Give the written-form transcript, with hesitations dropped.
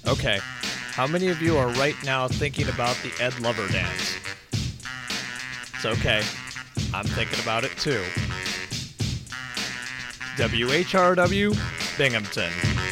Okay, how many of you are right now thinking about the Ed Lover dance? It's okay, I'm thinking about it too. WHRW, Binghamton.